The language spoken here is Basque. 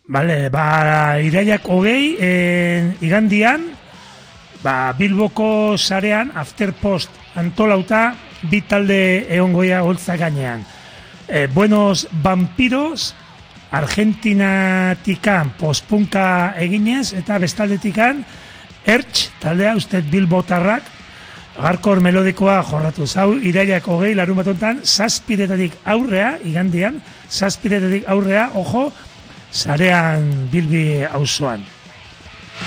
Bale, irailak 20, igandian, Bilboko sarean, Afterpost antolauta, bi talde egongoia holtza gainean. Buenos Vampiros, Argentinatikan postpunka eginez, eta bestaldetikan, Ertx, taldea, uste Bilbotarrak, hardcore melodikoa jorratu. Hau, irailak 20, larun batontan, 7 aurrea, igandian, 7 aurrea, ojo, sarean Bilbi auzoan.